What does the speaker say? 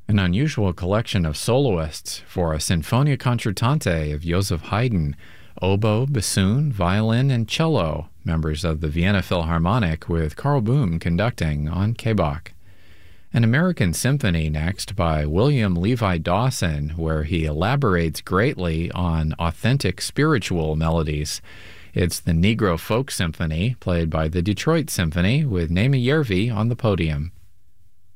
An unusual collection of soloists for a Sinfonia Concertante of Joseph Haydn, oboe, bassoon, violin, and cello, members of the Vienna Philharmonic with Karl Böhm conducting on K-Bach. An American Symphony next by William Levi Dawson, where he elaborates greatly on authentic spiritual melodies. It's the Negro Folk Symphony, played by the Detroit Symphony with Naima Järvi on the podium.